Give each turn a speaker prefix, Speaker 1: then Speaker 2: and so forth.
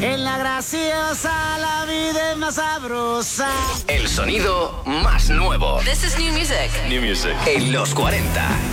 Speaker 1: En la graciosa la vida es más sabrosa.
Speaker 2: El sonido más nuevo.
Speaker 3: This is new music.
Speaker 2: New music. En los 40.